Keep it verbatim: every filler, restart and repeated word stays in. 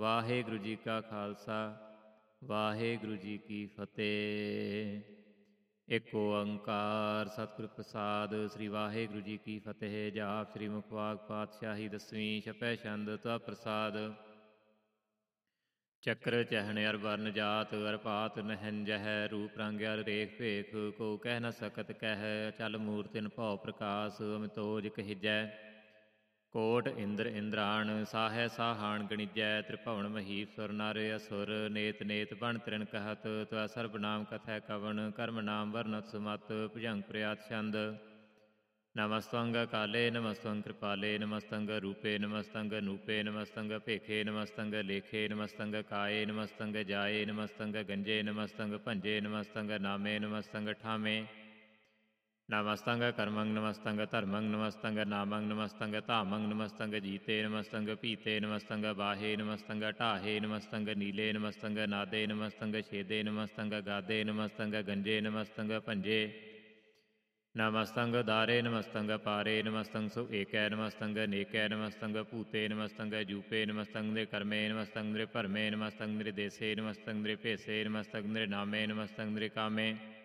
ਵਾਹਿਗੁਰੂ ਜੀ ਕਾ ਖਾਲਸਾ ਵਾਹਿਗੁਰੂ ਜੀ ਕੀ ਫਤਿਹ। ਇੱਕ ਓੰਕਾਰ ਸਤਿਗੁਰ ਪ੍ਰਸਾਦ। ਸ੍ਰੀ ਵਾਹਿਗੁਰੂ ਜੀ ਕੀ ਫਤਿਹ। ਜਾਪ ਸ੍ਰੀ ਮੁਖਵਾਕ ਪਾਤਸ਼ਾਹੀ ਦਸਵੀਂ ਛਪੈ ਛੰਦ ਤੁਆ ਪ੍ਰਸਾਦ। ਚੱਕਰ ਚਹਿਣ ਅਰ ਵਰਨ ਜਾਤ ਅਰ ਭਾਤ ਨਹਿਨ ਜਹ ਰੂਪ ਰੰਗ ਅਰ ਰੇਖ ਭੇਖ ਕੋ ਕਹਿ ਨ ਸਕਤ ਕਹਿ ਚਲ ਮੂਰਤਿਨ ਭਉ ਪ੍ਰਕਾਸ਼ ਅਮਿਤੋਜ ਕਹਿਜੈ। ਕੋਟ ਇੰਦਰ ਇੰਦਰਾਣ ਸਾਹੈ ਸਾਹਾਣ ਗਣਿਜੈ ਤ੍ਰਿਭਵਨ ਮਹੀਸੁਰ ਨਰ ਅਸੁਰ ਨੇਤ ਨੇਤ ਬਣ ਤ੍ਰਿਣ ਕਹਿਤ ਤਵੈ ਸਰਬ ਨਾਮ ਕਥੈ ਕਵਨ ਕਰਮ ਨਾਮ ਵਰਨਤ ਸੁਮਤ ਭੁਜੰਗ ਪ੍ਰਿਆਤ ਛੰਦ। ਨਮਸਤੰਗ ਕਾਲੇ ਨਮਸਤੰਗ ਕਿਰਪਾਲੇ ਨਮਸਤੰਗ ਰੂਪੇ ਨਮਸਤੰਗ ਨੂਪੇ ਨਮਸਤੰਗ ਭੇਖੇ ਨਮਸਤੰਗ ਲੇਖੇ ਨਮਸਤੰਗ ਕਾਏ ਨਮਸਤੰਗ ਜਾਏ ਨਮਸਤੰਗ ਗੰਜੇ ਨਮਸਤੰਗ ਭੰਜੇ ਨਮਸਤੰਗ ਨਾਮੇ ਨਮਸਤੰਗ ਠਾਮੇ। ਨਮਸਤੰਗ ਕਰਮੰਗ ਨਮਸਤੰਗ ਧਰਮੰਗ ਨਮਸਤੰਗ ਨਾਮੰਗ ਨਮਸਤੰਗ ਧਾਮੰਗ ਨਮਸਤੰਗ ਜੀਤੇ ਨਮਸਤੰਗ ਪੀਤੇ ਨਮਸਤੰਗ ਬਾਹੇ ਨਮਸਤੰਗ ਢਾਹੇ ਨਮਸਤੰਗ ਨੀਲੇ ਨਮਸਤੰਗ ਨਾਦੇ ਨਮਸਤੰਗ ਛੇਦੇ ਨਮਸਤੰਗ ਗਾਦੇ ਨਮਸਤੰਗ ਗੰਜੇ ਨਮਸਤੰਗ ਭੰਜੇ। ਨਮਸਤੰਗ ਦਾਰੇ ਨਮਸਤੰਗ ਪਾਰੇ ਨਮਸਤੰਗ ਸੁ ਏਕੈ ਨਮਸਤੰਗ ਨੇਕੈ ਨਮਸਤੰਗ ਭੂਤੇ ਨਮਸਤੰਗ ਜੂਪੇ ਨਮਸਤੰਗ ਨਿਰ ਕਰਮੇ ਨਮਸਤੰਗ ਨਿਰ ਭਰਮੇ ਨਮਸਤੰਗ ਨਿਰ ਦੇਸੇ ਨਮਸਤੰਗ ਨਿਰ ਭੇਸੇ ਨਮਸਤੰਗ ਨਿਰ ਨਾਮੇ ਨਮਸਤੰਗ ਨਿਰ ਕਾਮੇ।